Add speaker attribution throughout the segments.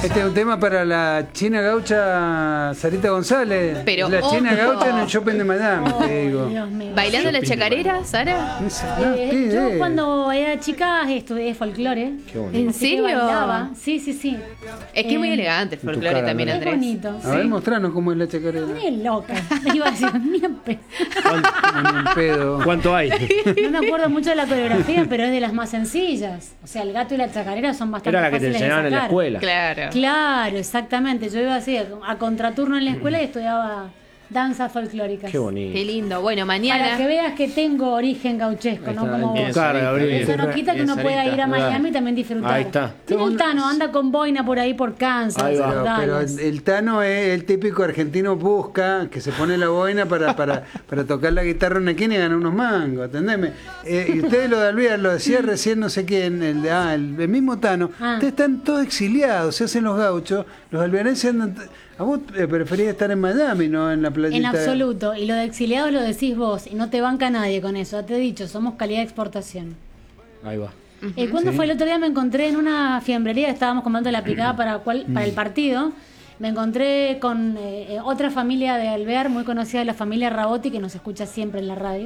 Speaker 1: Este es un tema para la china gaucha Sarita González.
Speaker 2: Pero,
Speaker 1: la china
Speaker 2: ojo.
Speaker 1: gaucha en el shopping de Miami, te digo.
Speaker 3: Dios mío.
Speaker 2: ¿Bailando la chacarera, Sara?
Speaker 3: Yo cuando era chica estudié folclore.
Speaker 4: Qué bonito.
Speaker 2: ¿En
Speaker 3: Así que
Speaker 2: serio?
Speaker 3: bailaba. Sí.
Speaker 2: Es que es muy elegante el
Speaker 4: tu
Speaker 2: folclore
Speaker 4: cara,
Speaker 2: también,
Speaker 4: ¿no?
Speaker 3: Es
Speaker 2: Andrés.
Speaker 3: bonito.
Speaker 1: A ver, mostranos cómo es la chacarera.
Speaker 3: Ni loca. Iba a decir, ni en pedo.
Speaker 1: Ni en pedo.
Speaker 4: ¿Cuánto hay?
Speaker 3: No me acuerdo mucho de la coreografía, pero es de las más sencillas. O sea, el gato y la chacarera son bastante
Speaker 4: Era la que te
Speaker 3: fáciles de
Speaker 4: enseñaban en la
Speaker 3: sacar.
Speaker 4: escuela.
Speaker 2: Claro.
Speaker 3: Claro, exactamente. Yo iba así a contraturno en la escuela y estudiaba danzas folclóricas.
Speaker 4: Qué bonito.
Speaker 2: Qué lindo. Bueno,
Speaker 3: Para que
Speaker 2: mañana.
Speaker 3: veas que tengo origen gauchesco,
Speaker 4: Ahí
Speaker 3: no
Speaker 4: está,
Speaker 3: como
Speaker 4: bien,
Speaker 3: vos.
Speaker 4: Sara, Gabriel.
Speaker 3: Eso no quita que uno
Speaker 4: Bien,
Speaker 3: pueda
Speaker 4: Sarita.
Speaker 3: ir a Miami
Speaker 4: Claro.
Speaker 3: y también disfrutar.
Speaker 4: Ahí está.
Speaker 3: Tiene el Tano, anda con boina por ahí por Kansas.
Speaker 4: Ahí va.
Speaker 3: por
Speaker 1: Pero
Speaker 3: Dallas.
Speaker 1: el Tano es el típico argentino busca, que se pone la boina para tocar la guitarra en una esquina y gana unos mangos, ¿entendeme? Y ustedes lo de Alvear, lo decía recién no sé quién, el mismo Tano, ustedes están todos exiliados, se hacen los gauchos, los alvearenses andan... A vos preferís estar en Miami, ¿no? En la playita.
Speaker 3: En absoluto. Y lo de exiliados lo decís vos. Y no te banca nadie con eso. Ya te he dicho, somos calidad de exportación.
Speaker 4: Ahí va.
Speaker 3: ¿Cuándo fue el otro día? Me encontré en una fiambrería, estábamos comprando la picada para el partido. Me encontré con otra familia de Alvear, muy conocida, la familia Rabotti, que nos escucha siempre en la radio.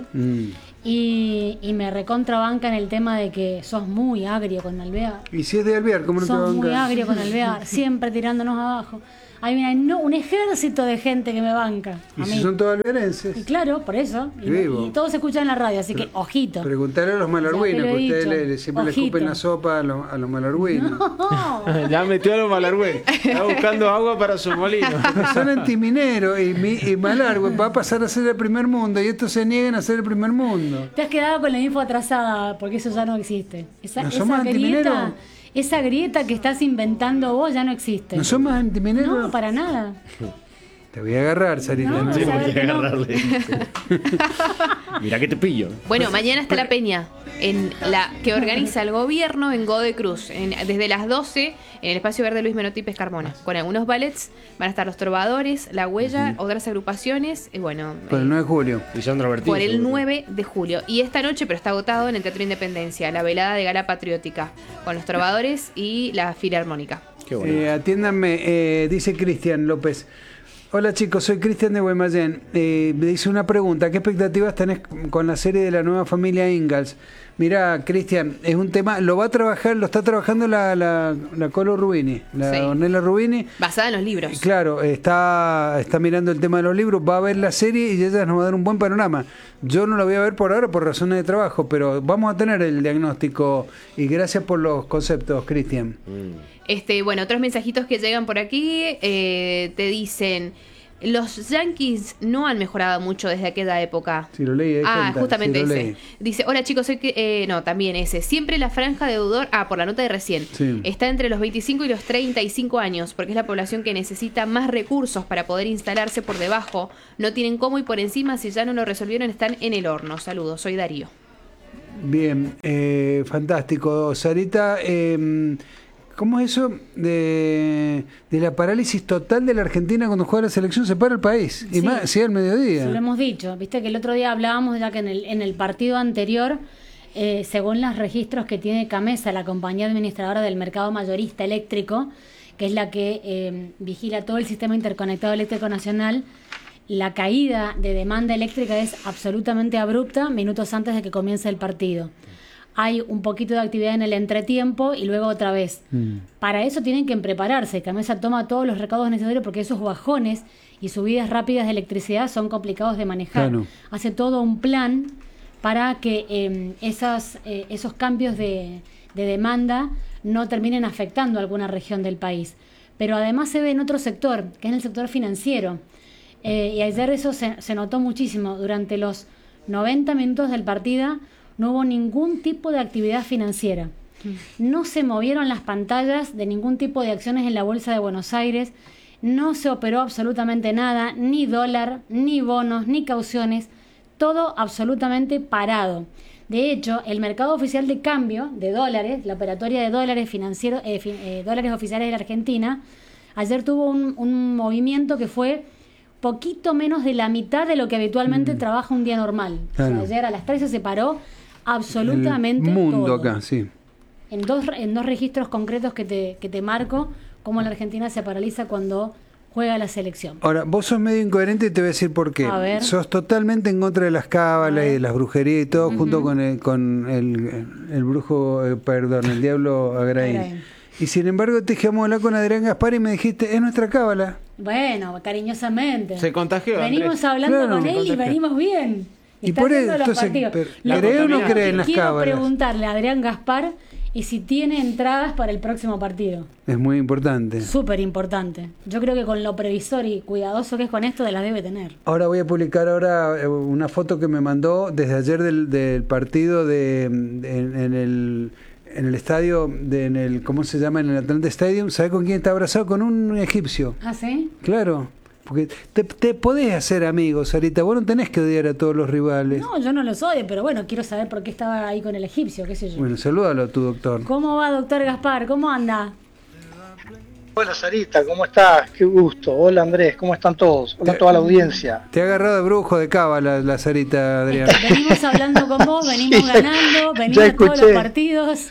Speaker 3: Y me recontrabanca en el tema de que sos muy agrio con Alvear.
Speaker 1: Y si es de Alvear, ¿cómo no te
Speaker 3: Sos
Speaker 1: va a
Speaker 3: muy
Speaker 1: bancar?
Speaker 3: agrio con Alvear, siempre tirándonos abajo. Hay un ejército de gente que me banca.
Speaker 1: Y
Speaker 3: A
Speaker 1: si
Speaker 3: mí.
Speaker 1: son todos alvearenses.
Speaker 3: Y claro, por eso.
Speaker 1: Vivo.
Speaker 3: Y todos se escuchan en la radio, así que ojito.
Speaker 1: Preguntarle a los malargüinos,
Speaker 3: Ya te lo
Speaker 1: que
Speaker 3: he
Speaker 1: ustedes
Speaker 3: dicho.
Speaker 1: siempre le
Speaker 3: Ojito.
Speaker 1: escupen la sopa a los malargüinos.
Speaker 3: No.
Speaker 4: Ya metió a los malargüey. Está buscando agua para su molino.
Speaker 1: Son antimineros y Malargüe va a pasar a ser el primer mundo y estos se niegan a ser el primer mundo.
Speaker 3: Te has quedado con la info atrasada, porque eso ya no existe.
Speaker 1: ¿No somos antimineros?
Speaker 3: Esa grieta que estás inventando vos ya no existe.
Speaker 1: ¿No son más antimineros?
Speaker 3: No, para nada.
Speaker 1: Te voy a agarrar, Sarita.
Speaker 3: No,
Speaker 1: ¿no?
Speaker 3: sí,
Speaker 4: Voy a
Speaker 3: que no.
Speaker 4: agarrarle. Mira que te pillo.
Speaker 2: Bueno, mañana está la peña en la que organiza el gobierno en Godoy Cruz, desde las 12 en el espacio verde Luis Menotti y Pescarmona, con algunos ballets. Van a estar los Trovadores, La Huella, otras agrupaciones, y bueno,
Speaker 1: Por el 9 de julio.
Speaker 4: Lisandro Bertín.
Speaker 2: por el
Speaker 4: seguro.
Speaker 2: 9 de julio. Y esta noche, pero está agotado, en el Teatro Independencia, la velada de gala patriótica, con los Trovadores y la Filarmónica.
Speaker 4: Qué bonito.
Speaker 1: Atiéndanme, dice Cristian López. Hola chicos, soy Cristian de Guaymallén. Me dice una pregunta, ¿qué expectativas tenés con la serie de la nueva familia Ingalls? Mirá, Cristian, es un tema, lo está trabajando la Colo Rubini, la
Speaker 2: Sí.
Speaker 1: Ornella Rubini.
Speaker 2: Basada en los libros.
Speaker 1: Claro, está mirando el tema de los libros, va a ver la serie y ella nos va a dar un buen panorama. Yo no la voy a ver por ahora por razones de trabajo, pero vamos a tener el diagnóstico y gracias por los conceptos, Cristian.
Speaker 2: Bueno, otros mensajitos que llegan por aquí te dicen: los Yankees no han mejorado mucho desde aquella época.
Speaker 1: Si lo leí, ahí cuenta,
Speaker 2: justamente
Speaker 1: si lo
Speaker 2: ese.
Speaker 1: leí.
Speaker 2: Dice: hola chicos, soy no, también ese. Siempre la franja de deudor, por la nota de recién,
Speaker 1: Sí.
Speaker 2: está entre los 25 y los 35 años, porque es la población que necesita más recursos para poder instalarse por debajo. No tienen cómo y por encima, si ya no lo resolvieron, están en el horno. Saludos, soy Darío.
Speaker 1: Bien, fantástico. Sarita, ¿cómo es eso de la parálisis total de la Argentina cuando juega la selección? Se para el país. Y
Speaker 3: Sí.
Speaker 1: más, sí, al mediodía.
Speaker 3: Se lo hemos dicho. Viste que el otro día hablábamos ya que en el partido anterior, según los registros que tiene Camesa, la compañía administradora del mercado mayorista eléctrico, que es la que vigila todo el sistema interconectado eléctrico nacional, la caída de demanda eléctrica es absolutamente abrupta minutos antes de que comience el partido. Hay un poquito de actividad en el entretiempo y luego otra vez. Para eso tienen que prepararse. Camesa toma todos los recaudos necesarios porque esos bajones y subidas rápidas de electricidad son complicados de manejar.
Speaker 1: Claro.
Speaker 3: Hace todo un plan para que esos cambios de demanda no terminen afectando a alguna región del país. Pero además se ve en otro sector, que es el sector financiero. Y ayer eso se notó muchísimo. Durante los 90 minutos del partido no hubo ningún tipo de actividad financiera. No se movieron las pantallas de ningún tipo de acciones en la Bolsa de Buenos Aires. No se operó absolutamente nada, ni dólar, ni bonos, ni cauciones. Todo absolutamente parado. De hecho, el mercado oficial de cambio de dólares, la operatoria de dólares financieros, dólares oficiales de la Argentina, ayer tuvo un movimiento que fue poquito menos de la mitad de lo que habitualmente trabaja un día normal.
Speaker 1: Claro.
Speaker 3: O sea, ayer a las 3 se separó absolutamente
Speaker 1: el mundo
Speaker 3: todo.
Speaker 1: acá, sí.
Speaker 3: En dos registros concretos que te marco, cómo la Argentina se paraliza cuando juega la selección.
Speaker 1: Ahora, vos sos medio incoherente y te voy a decir por qué.
Speaker 3: A ver.
Speaker 1: Sos totalmente en contra de las cábalas y de las brujerías y todo, junto con el brujo, perdón, el diablo Agraín.
Speaker 3: Agraín.
Speaker 1: Y sin embargo te dije, vamos a hablar con Adrián Gaspar y me dijiste, es nuestra cábala.
Speaker 3: Bueno, cariñosamente.
Speaker 4: Se contagió,
Speaker 3: Venimos
Speaker 4: Andrés.
Speaker 3: hablando
Speaker 1: Claro.
Speaker 3: con
Speaker 4: Se
Speaker 3: él y
Speaker 4: contagió.
Speaker 3: venimos bien.
Speaker 1: Y
Speaker 3: Está
Speaker 1: por
Speaker 3: haciendo
Speaker 1: eso,
Speaker 3: los
Speaker 1: entonces,
Speaker 3: partidos.
Speaker 1: pero,
Speaker 3: Lo
Speaker 1: ¿cree o no
Speaker 3: que
Speaker 1: cree en las
Speaker 3: quiero
Speaker 1: cábalas?
Speaker 3: preguntarle a Adrián Gaspar y si tiene entradas para el próximo partido.
Speaker 1: Es muy importante.
Speaker 3: Súper importante. Yo creo que con lo previsor y cuidadoso que es con esto, de las debe tener.
Speaker 1: Ahora voy a publicar una foto que me mandó desde ayer del partido en el estadio, en el ¿cómo se llama? En el Atlanta Stadium. ¿Sabes con quién está abrazado? Con un egipcio.
Speaker 3: ¿Ah, sí?
Speaker 1: Claro. Porque te podés hacer amigos, Sarita. Vos no tenés que odiar a todos los rivales.
Speaker 3: No, yo no lo soy, pero bueno, quiero saber por qué estaba ahí con el egipcio, qué sé yo.
Speaker 1: Bueno, salúdalo a tu doctor.
Speaker 3: ¿Cómo va, doctor Gaspar? ¿Cómo anda?
Speaker 5: Hola Sarita, ¿cómo estás? Qué gusto. Hola Andrés, ¿cómo están todos? Hola a toda la audiencia.
Speaker 1: Te ha agarrado de brujo de cábala la Sarita, Adrián.
Speaker 3: Venimos hablando con vos, venimos
Speaker 5: Sí,
Speaker 3: ganando,
Speaker 5: ya
Speaker 3: venimos a todos los
Speaker 5: escuché.
Speaker 3: partidos.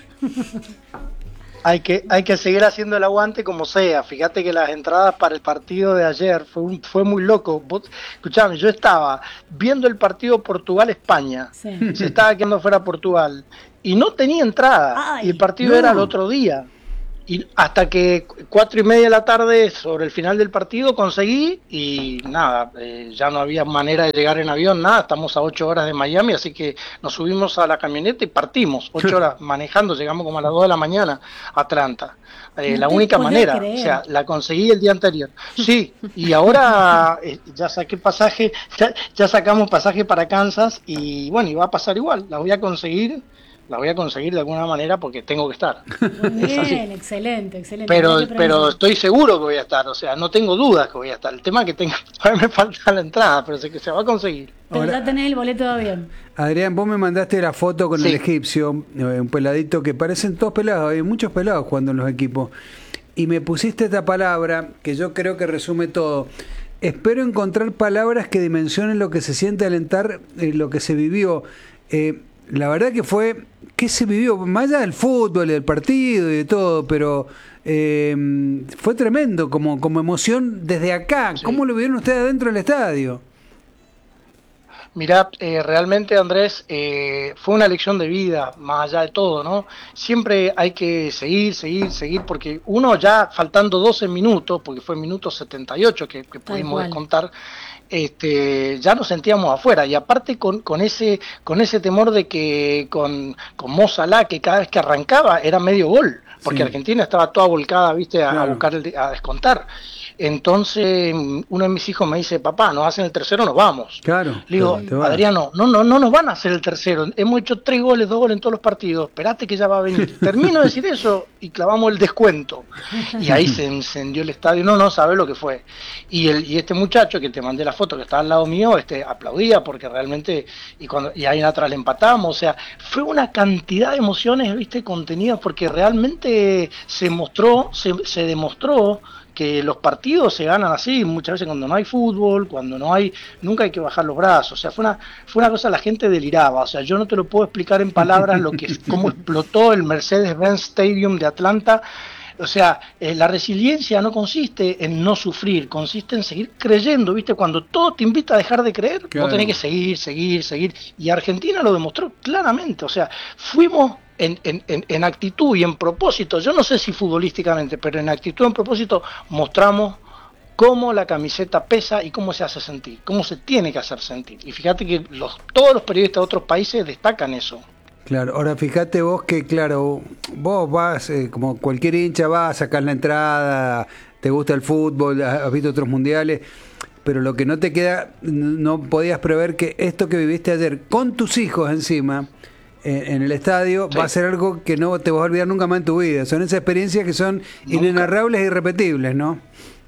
Speaker 5: Hay que seguir haciendo el aguante como sea. Fíjate que las entradas para el partido de ayer fue muy loco. Escuchame, yo estaba viendo el partido Portugal-España.
Speaker 3: Sí.
Speaker 5: Se estaba quedando fuera Portugal. Y no tenía entrada.
Speaker 3: Ay,
Speaker 5: y el partido
Speaker 1: no.
Speaker 5: era el otro día. Y hasta que 4:30 de la tarde, sobre el final del partido, conseguí y nada, ya no había manera de llegar en avión, nada, estamos a 8 horas de Miami, así que nos subimos a la camioneta y partimos, 8 horas manejando, llegamos como a las 2 de la mañana a Atlanta.
Speaker 3: No
Speaker 5: La
Speaker 3: te
Speaker 5: única
Speaker 3: puedo
Speaker 5: manera,
Speaker 3: creer.
Speaker 5: o sea, la conseguí el día anterior. Sí, y ahora ya saqué pasaje, ya sacamos pasaje para Kansas y bueno, y va a pasar igual, la voy a conseguir de alguna manera porque tengo que estar.
Speaker 3: Muy
Speaker 5: Es así.
Speaker 3: bien, excelente, excelente.
Speaker 5: Pero
Speaker 3: Mirá qué premio.
Speaker 5: estoy seguro que voy a estar, o sea, no tengo dudas que voy a estar. El tema es que todavía me falta la entrada, pero sé que se va a conseguir.
Speaker 3: Pero
Speaker 1: Ahora-
Speaker 3: ya tenés el boleto de avión.
Speaker 1: Adrián, vos me mandaste la foto con
Speaker 5: Sí.
Speaker 1: el egipcio, un peladito que parecen todos pelados, hay muchos pelados jugando en los equipos. Y me pusiste esta palabra que yo creo que resume todo. Espero encontrar palabras que dimensionen lo que se siente alentar, lo que se vivió. La verdad que ¿qué se vivió? Más allá del fútbol y del partido y de todo, pero fue tremendo como emoción desde acá.
Speaker 5: Sí.
Speaker 1: ¿Cómo lo vieron ustedes adentro del estadio?
Speaker 5: Mirá, realmente Andrés, fue una lección de vida, más allá de todo, ¿no? Siempre hay que seguir, porque uno ya faltando 12 minutos, porque fue minuto 78 que pudimos
Speaker 3: cual.
Speaker 5: descontar, ya nos sentíamos afuera, y aparte con ese temor de que con Mo Salah, que cada vez que arrancaba era medio gol, porque
Speaker 1: Sí.
Speaker 5: Argentina estaba toda volcada, viste, a
Speaker 1: Claro.
Speaker 5: buscar a descontar. Entonces uno de mis hijos me dice, papá, nos hacen el tercero, nos vamos.
Speaker 1: Claro.
Speaker 5: Le digo,
Speaker 1: te va.
Speaker 5: Adriano, no nos van a hacer el tercero. Hemos hecho 3 goles, 2 goles en todos los partidos. Esperate que ya va a venir. Termino de decir eso y clavamos el descuento. Y ahí se encendió el estadio. No sabes lo que fue. Y este muchacho que te mandé la foto que estaba al lado mío, aplaudía porque realmente, y ahí atrás le empatamos. O sea, fue una cantidad de emociones, viste, contenidas, porque realmente se demostró que los partidos se ganan así, muchas veces cuando no hay fútbol, nunca hay que bajar los brazos. O sea, fue una cosa, la gente deliraba. O sea, yo no te lo puedo explicar en palabras cómo explotó el Mercedes-Benz Stadium de Atlanta. O sea, la resiliencia no consiste en no sufrir, consiste en seguir creyendo, ¿viste? Cuando todo te invita a dejar de creer,
Speaker 1: Claro.
Speaker 5: vos tenés que seguir. Y Argentina lo demostró claramente. O sea, fuimos en actitud y en propósito, yo no sé si futbolísticamente, pero en actitud, en propósito, mostramos cómo la camiseta pesa y cómo se hace sentir, cómo se tiene que hacer sentir. Y fíjate que todos los periodistas de otros países destacan eso.
Speaker 1: Claro, ahora fíjate vos que, claro, vos vas, como cualquier hincha, vas a sacar la entrada, te gusta el fútbol, has visto otros mundiales, pero lo que no te queda, no podías prever que esto que viviste ayer con tus hijos encima, en el estadio,
Speaker 5: Sí.
Speaker 1: va a ser algo que no te vas a olvidar nunca más en tu vida. Son esas experiencias que son inenarrables e irrepetibles, ¿no?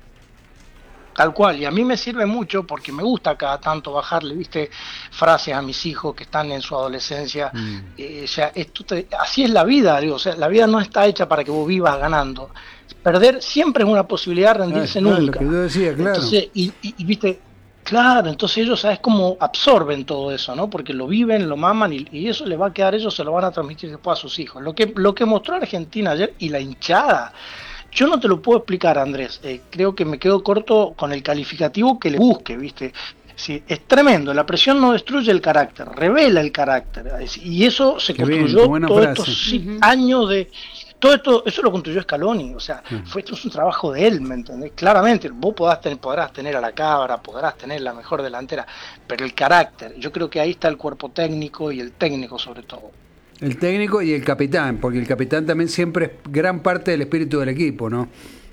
Speaker 5: Tal cual, y a mí me sirve mucho porque me gusta cada tanto bajarle, viste, frases a mis hijos que están en su adolescencia. O sea, así es la vida, digo, o sea, la vida no está hecha para que vos vivas ganando. Perder siempre es una posibilidad, rendirse
Speaker 1: Claro,
Speaker 5: nunca.
Speaker 1: lo que yo decía, claro.
Speaker 5: Entonces, y viste, claro, entonces ellos, ¿sabes cómo absorben todo eso, no? Porque lo viven, lo maman y eso les va a quedar, ellos se lo van a transmitir después a sus hijos. Lo que mostró Argentina ayer y la hinchada. yo no te lo puedo explicar, Andrés. Creo que me quedo corto con el calificativo que le busque, ¿viste? Sí, es tremendo. La presión no destruye el carácter, revela el carácter. Y eso se
Speaker 1: Qué bien,
Speaker 5: construyó
Speaker 1: qué buena
Speaker 5: todos
Speaker 1: frase.
Speaker 5: estos años de... Todo esto, eso lo construyó Scaloni, o sea, esto es un trabajo de él, ¿me entendés? Claramente, vos podrás tener a la cabra, podrás tener la mejor delantera, pero el carácter, yo creo que ahí está el cuerpo técnico y el técnico sobre todo.
Speaker 1: El técnico y el capitán, porque el capitán también siempre es gran parte del espíritu del equipo, ¿no?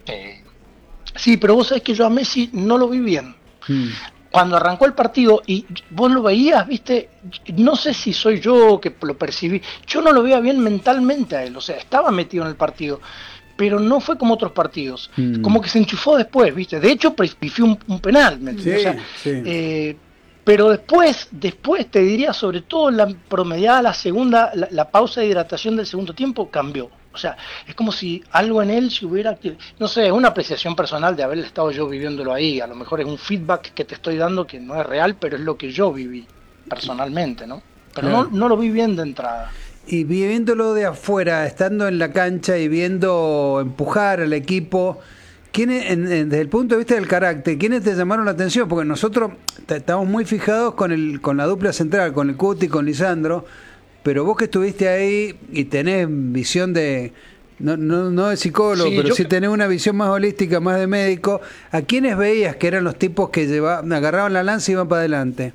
Speaker 5: Sí, pero vos sabés que yo a Messi no lo vi bien.
Speaker 1: Mm.
Speaker 5: Cuando arrancó el partido y vos lo veías, viste, no sé si soy yo que lo percibí, yo no lo veía bien mentalmente a él, o sea, estaba metido en el partido, pero no fue como otros partidos, como que se enchufó después, viste, de hecho pifió un penal, ¿me entiendes?
Speaker 1: Sí,
Speaker 5: O sea,
Speaker 1: sí.
Speaker 5: pero después te diría, sobre todo la promediada, la segunda, la pausa de hidratación del segundo tiempo cambió. O sea, es como si algo en él se hubiera... No sé, es una apreciación personal de haber estado yo viviéndolo ahí. A lo mejor es un feedback que te estoy dando que no es real, pero es lo que yo viví personalmente, ¿no? Pero
Speaker 1: Claro.
Speaker 5: no lo vi bien de entrada.
Speaker 1: Y viéndolo de afuera, estando en la cancha y viendo empujar al equipo, desde el punto de vista del carácter, ¿quiénes te llamaron la atención? Porque nosotros estamos muy fijados con la dupla central, con el Cuti y con Lisandro, pero vos que estuviste ahí y tenés visión de, no de psicólogo,
Speaker 5: Sí,
Speaker 1: pero sí tenés una visión más holística, más de médico, ¿a quiénes veías que eran los tipos que agarraban la lanza y iban para adelante?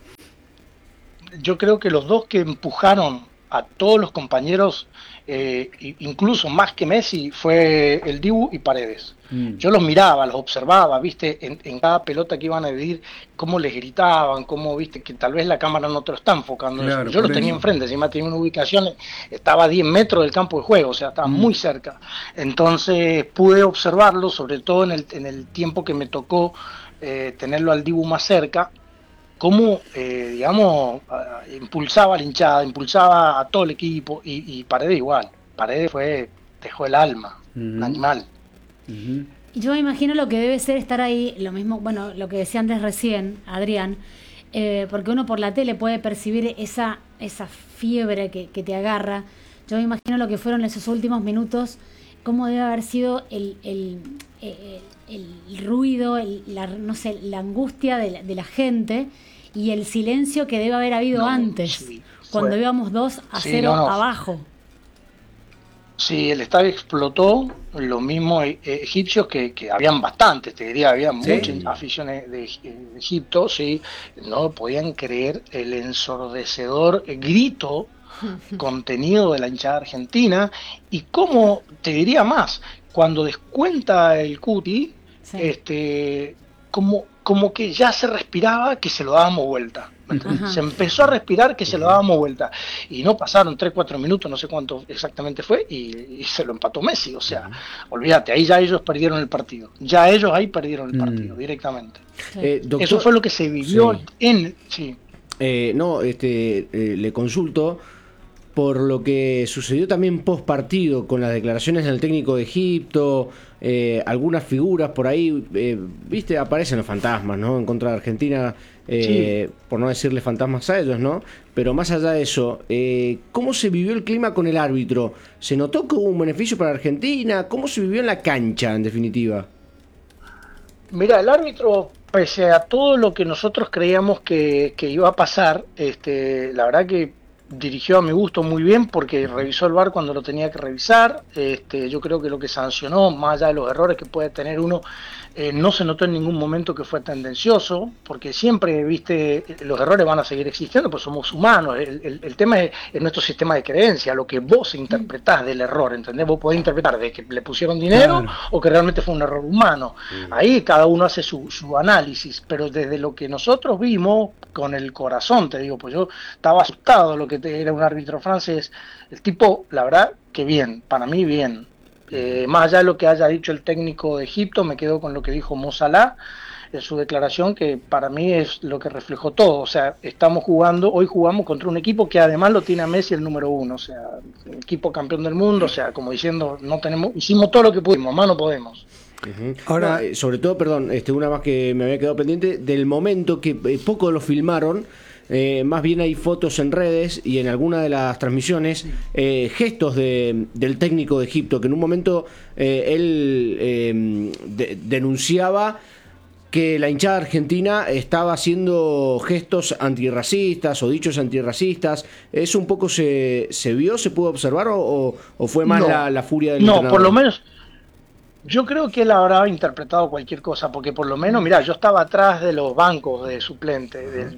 Speaker 5: Yo creo que los dos que empujaron a todos los compañeros, incluso más que Messi, fue el Dibu y Paredes. Yo los miraba, los observaba, viste, en cada pelota que iban a dividir, cómo les gritaban, cómo, viste, que tal vez la cámara no te lo está enfocando.
Speaker 1: Claro,
Speaker 5: Yo los tenía enfrente, encima tenía una ubicación, estaba a 10 metros del campo de juego, o sea, estaba muy cerca. Entonces pude observarlo, sobre todo en el tiempo que me tocó tenerlo al Dibu más cerca, cómo, digamos, impulsaba a la hinchada, impulsaba a todo el equipo, y Paredes igual. Paredes dejó el alma, un animal.
Speaker 3: Yo me imagino lo que debe ser estar ahí, lo mismo, bueno, lo que decía antes recién, Adrián, porque uno por la tele puede percibir esa fiebre que te agarra. Yo me imagino lo que fueron esos últimos minutos, cómo debe haber sido el ruido, no sé, la angustia de la gente y el silencio que debe haber habido antes,
Speaker 5: sí,
Speaker 3: cuando íbamos 2-0 abajo.
Speaker 5: Sí, el estadio explotó, lo mismo egipcios que habían bastantes, te diría, había muchas aficiones de Egipto, sí, no podían creer el ensordecedor grito contenido de la hinchada argentina, y cómo, te diría más, cuando descuenta el Cuti, como que ya se respiraba que se lo dábamos vuelta. Se empezó a respirar que se lo dábamos vuelta. Y no pasaron 3-4 minutos, no sé cuánto exactamente fue, y se lo empató Messi. O sea, olvídate, ahí ya ellos perdieron el partido. Ya ellos ahí perdieron el partido directamente.
Speaker 6: Doctor,
Speaker 5: eso fue lo que se vivió en... Sí.
Speaker 6: Le consulto por lo que sucedió también post partido con las declaraciones del técnico de Egipto, algunas figuras por ahí, viste, aparecen los fantasmas, ¿no? En contra de Argentina, por no decirle fantasmas a ellos, ¿no? Pero más allá de eso, ¿cómo se vivió el clima con el árbitro? ¿Se notó que hubo un beneficio para Argentina? ¿Cómo se vivió en la cancha, en definitiva?
Speaker 5: Mira, el árbitro, pese a todo lo que nosotros creíamos que iba a pasar, la verdad que dirigió a mi gusto muy bien, porque revisó el VAR cuando lo tenía que revisar. Yo creo que lo que sancionó, más allá de los errores que puede tener uno, no se notó en ningún momento que fue tendencioso, porque siempre, viste, los errores van a seguir existiendo, pues somos humanos. El tema es nuestro sistema de creencia, lo que vos interpretás del error, ¿entendés? Vos podés interpretar de que le pusieron dinero o que realmente fue un error humano. Ahí cada uno hace su análisis, pero desde lo que nosotros vimos, con el corazón, te digo, pues yo estaba asustado lo que era un árbitro francés. El tipo, la verdad, que bien, para mí bien. Más allá de lo que haya dicho el técnico de Egipto, me quedo con lo que dijo Mo Salah en su declaración, que para mí es lo que reflejó todo. O sea, hoy jugamos contra un equipo que además lo tiene a Messi el número 1, o sea, el equipo campeón del mundo, o sea, como diciendo, hicimos todo lo que pudimos, más no podemos.
Speaker 6: Ahora, sobre todo, perdón, una más que me había quedado pendiente, del momento que poco lo filmaron, más bien hay fotos en redes y en alguna de las transmisiones, gestos del técnico de Egipto, que en un momento él denunciaba que la hinchada argentina estaba haciendo gestos antirracistas o dichos antirracistas. ¿Eso un poco se vio, se pudo observar o fue más la furia del entrenador?
Speaker 5: No, por lo menos yo creo que él habrá interpretado cualquier cosa, porque por lo menos, mirá, yo estaba atrás de los bancos de suplentes,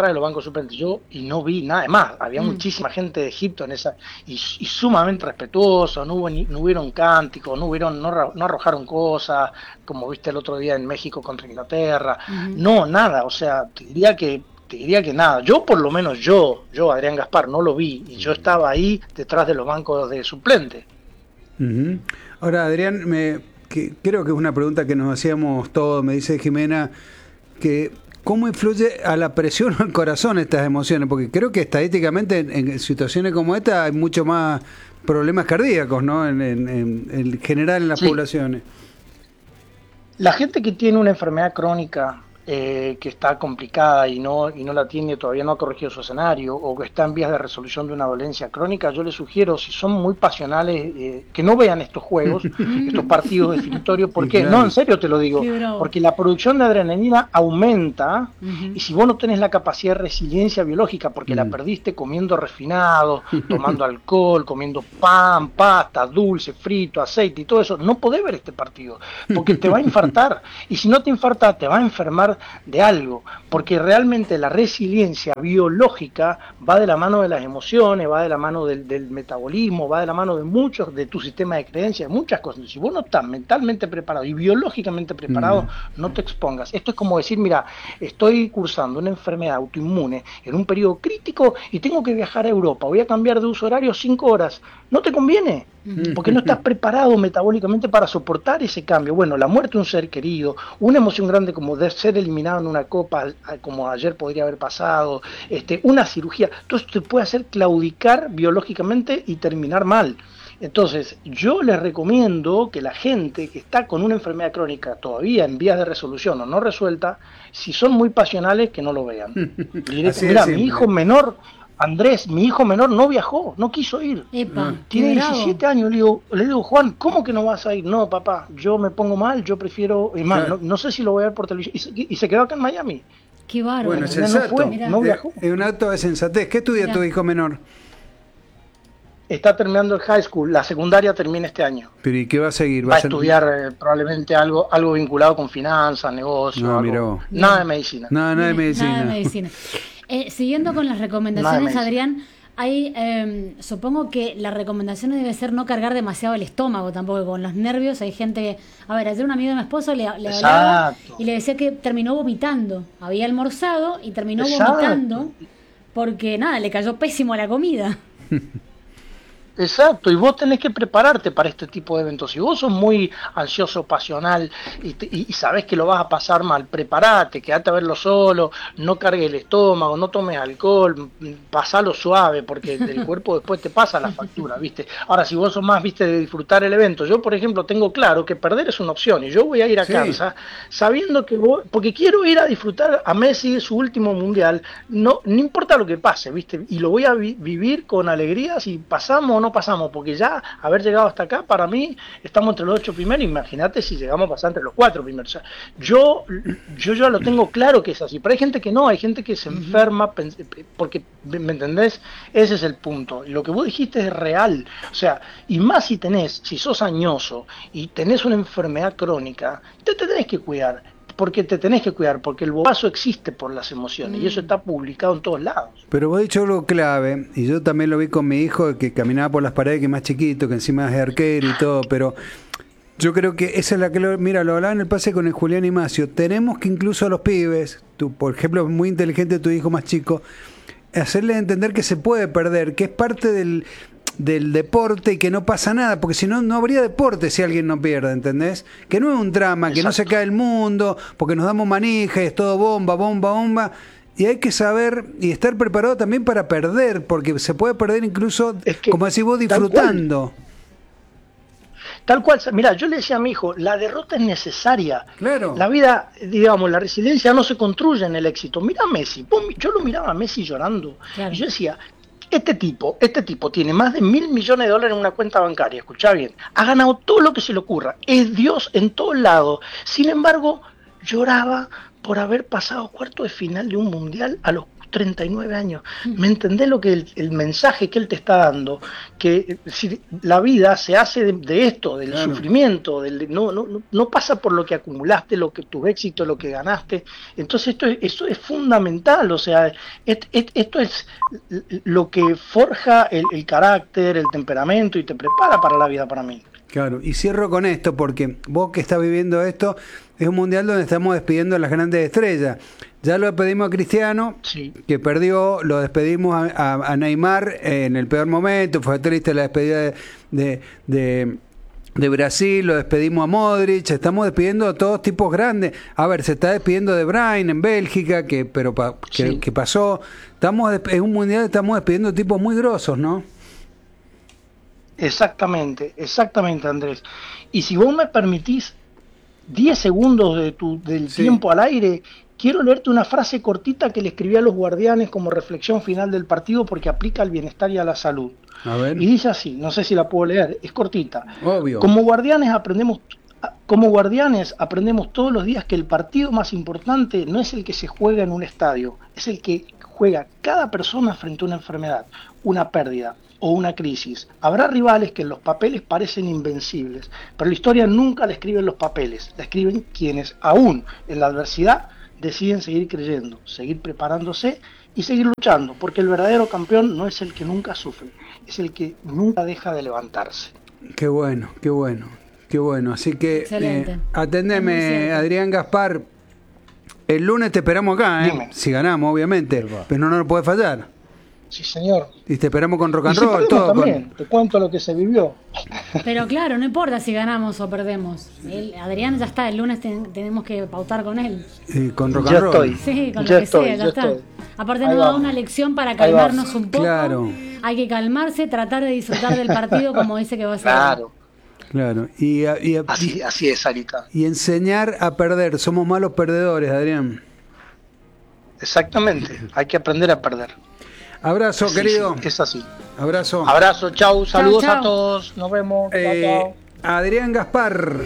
Speaker 5: y no vi nada más. Había muchísima gente de Egipto en esa, y sumamente respetuoso, no hubieron cánticos, no arrojaron cosas, como viste el otro día en México contra Inglaterra, no, nada, o sea, te diría que nada. Yo, por lo menos yo, Adrián Gaspar, no lo vi, y yo estaba ahí detrás de los bancos de suplentes.
Speaker 1: Uh-huh. Ahora, Adrián, creo que es una pregunta que nos hacíamos todos, me dice Jimena, que ¿cómo influye a la presión o al corazón estas emociones? Porque creo que estadísticamente en situaciones como esta hay mucho más problemas cardíacos, ¿no? En general en las poblaciones.
Speaker 5: La gente que tiene una enfermedad crónica que está complicada y no la tiene, todavía no ha corregido su escenario, o que está en vías de resolución de una dolencia crónica, yo les sugiero, si son muy pasionales, que no vean estos juegos, estos partidos definitorios. ¿Por qué? No, en serio te lo digo, porque la producción de adrenalina aumenta, y si vos no tenés la capacidad de resiliencia biológica, porque la perdiste comiendo refinado, tomando alcohol, comiendo pan, pasta, dulce, frito, aceite y todo eso, no podés ver este partido, porque te va a infartar, y si no te infarta, te va a enfermar de algo, porque realmente la resiliencia biológica va de la mano de las emociones, va de la mano del metabolismo, va de la mano de muchos, de tu sistema de creencias, muchas cosas. Si vos no estás mentalmente preparado y biológicamente preparado, no te expongas. Esto es como decir, mira, estoy cursando una enfermedad autoinmune en un periodo crítico y tengo que viajar a Europa, voy a cambiar de uso horario 5 horas. No te conviene, porque no estás preparado metabólicamente para soportar ese cambio. Bueno, la muerte de un ser querido, una emoción grande como de ser eliminado en una copa, como ayer podría haber pasado, una cirugía, todo esto te puede hacer claudicar biológicamente y terminar mal. Entonces, yo les recomiendo que la gente que está con una enfermedad crónica todavía en vías de resolución o no resuelta, si son muy pasionales, que no lo vean. Mira, mi hijo menor, Andrés, mi hijo menor no viajó, no quiso ir. Tiene 17 años, le digo, Juan, ¿cómo que no vas a ir? No, papá, yo me pongo mal, yo prefiero ir mal, no sé si lo voy a ver por televisión. Y se quedó acá en Miami.
Speaker 3: Qué bárbaro.
Speaker 1: Bueno, es sensato.
Speaker 5: No viajó.
Speaker 1: Es un acto de sensatez. ¿Qué estudia tu hijo menor?
Speaker 5: Está terminando el high school, la secundaria termina este año.
Speaker 1: ¿Pero y qué va a seguir?
Speaker 5: Va a estudiar probablemente algo vinculado con finanzas, negocios, nada de medicina.
Speaker 1: Nada de medicina.
Speaker 3: Nada de medicina. Siguiendo con las recomendaciones, Adrián, hay, supongo que la recomendación debe ser no cargar demasiado el estómago tampoco, con los nervios. Hay gente que, a ver, ayer un amigo de mi esposo le hablaba y le decía que terminó vomitando. Había almorzado y terminó vomitando porque nada, le cayó pésimo la comida.
Speaker 5: Exacto, y vos tenés que prepararte para este tipo de eventos. Si vos sos muy ansioso, pasional y sabés que lo vas a pasar mal, preparate, quedate a verlo solo, no cargues el estómago, no tomes alcohol, pasalo suave, porque el cuerpo después te pasa la factura, ¿viste? Ahora, si vos sos más, ¿viste?, de disfrutar el evento. Yo, por ejemplo, tengo claro que perder es una opción y yo voy a ir a Kansas sabiendo que porque quiero ir a disfrutar a Messi su último mundial, no importa lo que pase, ¿viste? Y lo voy a vivir con alegría si pasamos o no pasamos, porque ya haber llegado hasta acá, para mí, estamos entre los 8 primeros. Imagínate si llegamos a pasar entre los 4 primeros. O sea, yo ya lo tengo claro que es así, pero hay gente que no, hay gente que se enferma, porque, ¿me entendés? Ese es el punto. Lo que vos dijiste es real, o sea, y más si sos añoso y tenés una enfermedad crónica, te tenés que cuidar. Porque te tenés que cuidar, porque el bobazo existe por las emociones y eso está publicado en todos lados.
Speaker 1: Pero vos has dicho algo clave, y yo también lo vi con mi hijo, que caminaba por las paredes, que es más chiquito, que encima es arquero y todo, pero yo creo que esa es la que lo hablaba en el pase con el Julián y Macio. Tenemos que incluso a los pibes, tú, por ejemplo, muy inteligente tu hijo más chico, hacerles entender que se puede perder, que es parte del deporte y que no pasa nada, porque si no, no habría deporte si alguien no pierde, ¿entendés? Que no es un drama, que no se cae el mundo, porque nos damos manija y es todo bomba, y hay que saber y estar preparado también para perder, porque se puede perder incluso, como decís vos, disfrutando.
Speaker 5: Tal cual, mira, yo le decía a mi hijo, la derrota es necesaria.
Speaker 1: Claro.
Speaker 5: La vida, digamos, la resiliencia no se construye en el éxito. Mira a Messi, yo lo miraba a Messi llorando.
Speaker 3: Claro.
Speaker 5: Y yo decía, este tipo tiene más de $1.000 millones en una cuenta bancaria, escuchá bien, ha ganado todo lo que se le ocurra, es Dios en todos lados. Sin embargo, lloraba por haber pasado cuarto de final de un mundial a los 39 años. ¿Me entendés lo que el mensaje que él te está dando? Que si la vida se hace de esto, del sufrimiento, no pasa por lo que acumulaste, tu éxito, lo que ganaste. Entonces esto es fundamental, o sea, esto es lo que forja el carácter, el temperamento y te prepara para la vida, para mí.
Speaker 1: Claro, y cierro con esto, porque vos que estás viviendo esto, es un mundial donde estamos despidiendo a las grandes estrellas. Ya lo despedimos a Cristiano,
Speaker 5: Sí.
Speaker 1: que perdió, lo despedimos a Neymar en el peor momento, fue triste la despedida de Brasil, lo despedimos a Modric, estamos despidiendo a todos tipos grandes. A ver, se está despidiendo de Bruyne en Bélgica, que pasó. Es un mundial, estamos despidiendo tipos muy grosos, ¿no?
Speaker 5: Exactamente, Andrés. Y si vos me permitís 10 segundos del tiempo al aire, quiero leerte una frase cortita que le escribí a los Guardianes como reflexión final del partido porque aplica al bienestar y a la salud.
Speaker 1: A ver.
Speaker 5: Y dice así, no sé si la puedo leer, es cortita.
Speaker 1: Obvio.
Speaker 5: Como guardianes aprendemos todos los días que el partido más importante no es el que se juega en un estadio, es el que juega cada persona frente a una enfermedad, una pérdida o una crisis. Habrá rivales que en los papeles parecen invencibles, pero la historia nunca la escriben los papeles, la escriben quienes aún en la adversidad deciden seguir creyendo, seguir preparándose y seguir luchando, porque el verdadero campeón no es el que nunca sufre, es el que nunca deja de levantarse.
Speaker 1: Qué bueno, qué bueno, qué bueno. Así que atendeme, Adrián Gaspar. El lunes te esperamos acá,
Speaker 5: Dime.
Speaker 1: Si ganamos, obviamente, pero no nos puede fallar.
Speaker 5: Sí, señor.
Speaker 1: Y te esperamos con rock
Speaker 5: Y
Speaker 1: and
Speaker 5: si
Speaker 1: roll,
Speaker 5: perdemos
Speaker 1: todo.
Speaker 5: también, te cuento lo que se vivió.
Speaker 3: Pero claro, no importa si ganamos o perdemos. Adrián ya está, el lunes tenemos que pautar con él.
Speaker 1: Con rock
Speaker 5: Ya
Speaker 1: and roll.
Speaker 5: estoy.
Speaker 3: Sí, con
Speaker 5: Ya
Speaker 3: lo que
Speaker 5: estoy,
Speaker 3: sea, ya
Speaker 5: ya
Speaker 3: está.
Speaker 5: estoy.
Speaker 3: Aparte
Speaker 5: Ahí
Speaker 3: nos da
Speaker 5: vamos.
Speaker 3: una lección para
Speaker 5: Ahí
Speaker 3: calmarnos
Speaker 5: vamos.
Speaker 3: un poco.
Speaker 1: Claro.
Speaker 3: Hay que calmarse, tratar de disfrutar del partido como dice que va a ser.
Speaker 5: Claro,
Speaker 1: Claro.
Speaker 5: así es, Sarita.
Speaker 1: Y enseñar a perder. Somos malos perdedores, Adrián.
Speaker 5: Exactamente, hay que aprender a perder.
Speaker 1: Abrazo,
Speaker 5: Sí,
Speaker 1: querido.
Speaker 5: sí, es así.
Speaker 1: Abrazo.
Speaker 5: Abrazo, chau, saludos
Speaker 3: chau.
Speaker 5: a todos, nos vemos. Chau, chau.
Speaker 1: Adrián Gaspar,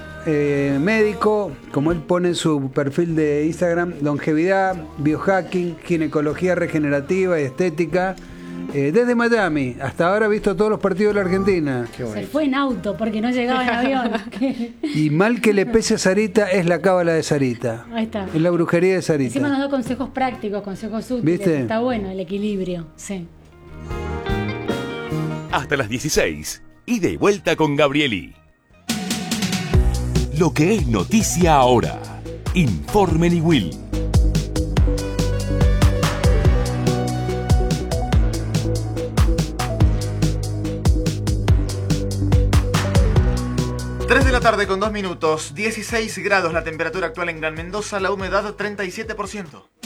Speaker 1: médico, como él pone en su perfil de Instagram, longevidad, biohacking, ginecología regenerativa y estética, desde Miami. Hasta ahora ha visto todos los partidos de la Argentina.
Speaker 3: Se fue en auto porque no llegaba en avión.
Speaker 1: Y mal que le pese a Sarita, es la cábala de Sarita.
Speaker 3: Ahí está.
Speaker 1: Es la brujería de Sarita.
Speaker 3: Encima nos da consejos prácticos, consejos útiles.
Speaker 1: ¿Viste?
Speaker 3: Está bueno el equilibrio, sí.
Speaker 7: Hasta las 16. Ida y vuelta con Gabrieli. Lo que es noticia ahora. Informe Niwil.
Speaker 8: De la tarde con 2 minutos, 16 grados la temperatura actual en Gran Mendoza, la humedad 37%.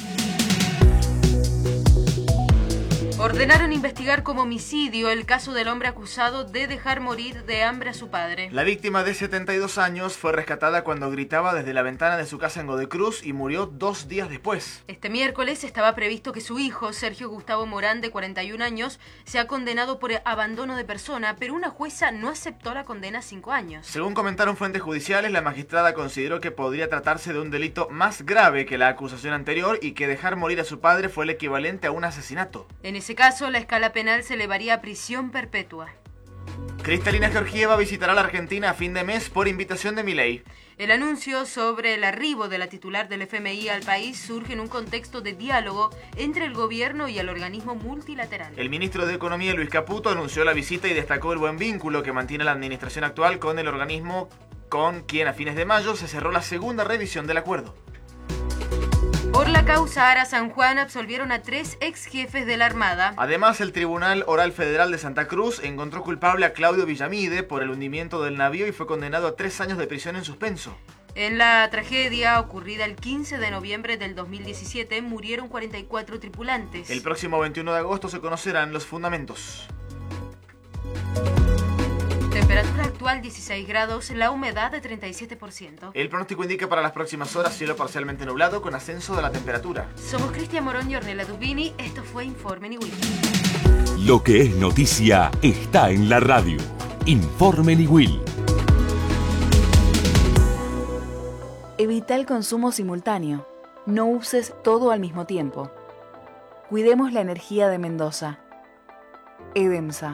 Speaker 9: Ordenaron investigar como homicidio el caso del hombre acusado de dejar morir de hambre a su padre.
Speaker 8: La víctima de 72 años fue rescatada cuando gritaba desde la ventana de su casa en Godecruz y murió 2 días después.
Speaker 9: Este miércoles estaba previsto que su hijo, Sergio Gustavo Morán, de 41 años, sea condenado por abandono de persona, pero una jueza no aceptó la condena a 5 años.
Speaker 8: Según comentaron fuentes judiciales, la magistrada consideró que podría tratarse de un delito más grave que la acusación anterior y que dejar morir a su padre fue el equivalente a un asesinato.
Speaker 9: En ese caso, la escala penal se elevaría a prisión perpetua.
Speaker 8: Kristalina Georgieva visitará la Argentina a fin de mes por invitación de Milei.
Speaker 9: El anuncio sobre el arribo de la titular del FMI al país surge en un contexto de diálogo entre el gobierno y el organismo multilateral.
Speaker 8: El ministro de Economía, Luis Caputo, anunció la visita y destacó el buen vínculo que mantiene la administración actual con el organismo, con quien a fines de mayo se cerró la segunda revisión del acuerdo.
Speaker 9: Por la causa Ara San Juan absolvieron a 3 ex jefes de la Armada.
Speaker 8: Además, el Tribunal Oral Federal de Santa Cruz encontró culpable a Claudio Villamide por el hundimiento del navío y fue condenado a 3 años de prisión en suspenso.
Speaker 9: En la tragedia ocurrida el 15 de noviembre del 2017 murieron 44 tripulantes.
Speaker 8: El próximo 21 de agosto se conocerán los fundamentos.
Speaker 9: Temperatura actual. actual 16 grados, la humedad de 37%.
Speaker 8: El pronóstico indica para las próximas horas cielo parcialmente nublado con ascenso de la temperatura.
Speaker 9: Somos Cristian Morón y Ornella Dubini. Esto fue Informe Niwil.
Speaker 7: Lo que es noticia está en la radio. Informe Niwil.
Speaker 10: Evita el consumo simultáneo. No uses todo al mismo tiempo. Cuidemos la energía de Mendoza. EDEMSA.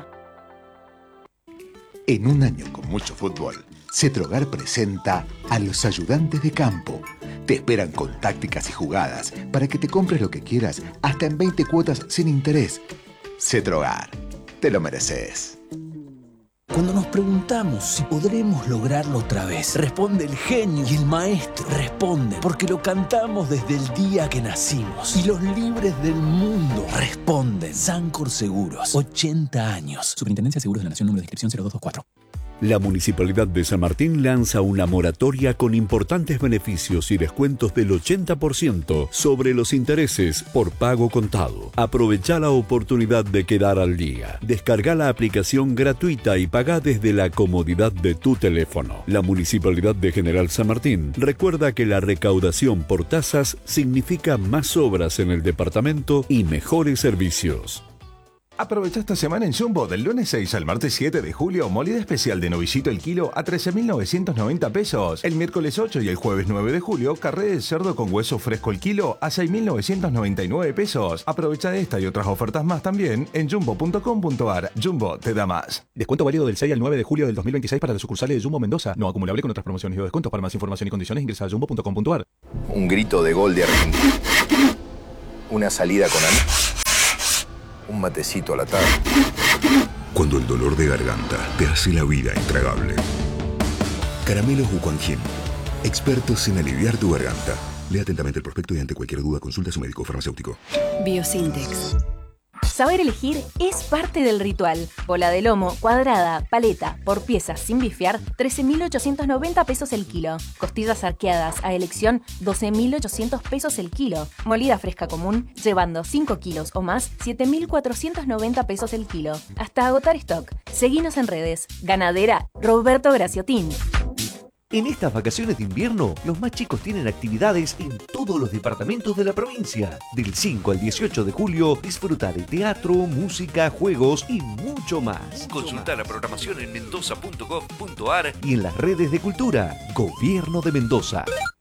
Speaker 11: En un año con mucho fútbol, Cetrogar presenta a los ayudantes de campo. Te esperan con tácticas y jugadas para que te compres lo que quieras hasta en 20 cuotas sin interés. Cetrogar, te lo mereces.
Speaker 12: Cuando nos preguntamos si podremos lograrlo otra vez, responde el genio y el maestro. Responde porque lo cantamos desde el día que nacimos. Y los libres del mundo responden. Sancor Seguros, 80 años.
Speaker 13: Superintendencia de Seguros de la Nación, número de inscripción 0224.
Speaker 14: La Municipalidad de San Martín lanza una moratoria con importantes beneficios y descuentos del 80% sobre los intereses por pago contado. Aprovecha la oportunidad de quedar al día. Descarga la aplicación gratuita y paga desde la comodidad de tu teléfono. La Municipalidad de General San Martín recuerda que la recaudación por tasas significa más obras en el departamento y mejores servicios.
Speaker 15: Aprovecha esta semana en Jumbo del lunes 6 al martes 7 de julio, molida especial de novillito el kilo a 13.990 pesos. El miércoles 8 y el jueves 9 de julio, carré de cerdo con hueso fresco el kilo a 6.999 pesos. Aprovecha esta y otras ofertas más también en jumbo.com.ar. Jumbo te da más.
Speaker 13: Descuento válido del 6 al 9 de julio del 2026 para las sucursales de Jumbo Mendoza. No acumulable con otras promociones o descuentos. Para más información y condiciones ingresa a jumbo.com.ar.
Speaker 16: Un grito de gol de Argentina. Una salida con un matecito a la tarde.
Speaker 17: Cuando el dolor de garganta te hace la vida intragable. Caramelos Wuquanjin, expertos en aliviar tu garganta. Lea atentamente el prospecto y ante cualquier duda consulta a su médico farmacéutico.
Speaker 10: Biosintex. Saber elegir es parte del ritual. Bola de lomo, cuadrada, paleta, por piezas sin bifear, 13.890 pesos el kilo. Costillas arqueadas a elección, 12.800 pesos el kilo. Molida fresca común, llevando 5 kilos o más, 7.490 pesos el kilo. Hasta agotar stock. Seguinos en redes. Ganadera Roberto Graciotín.
Speaker 18: En estas vacaciones de invierno, los más chicos tienen actividades en todos los departamentos de la provincia. Del 5 al 18 de julio, disfruta de teatro, música, juegos y mucho más. Consulta la programación en mendoza.gov.ar y en las redes de cultura. Gobierno de Mendoza.